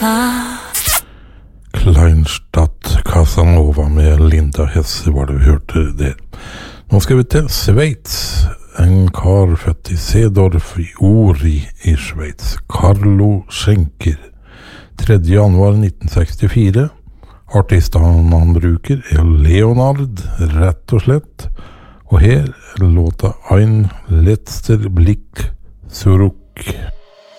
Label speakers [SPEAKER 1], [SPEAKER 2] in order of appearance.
[SPEAKER 1] Kleinstadt Casanova med Linda Hesse var det vi hørte der. Nå skal vi til Sveits. En kar født i Seedorf i Uri i Sveits. Carlo Schenker. 3. januar 1964. Artisten han bruker er Leonard, rett og slett. Og her låta Ein letzter Blick zurück.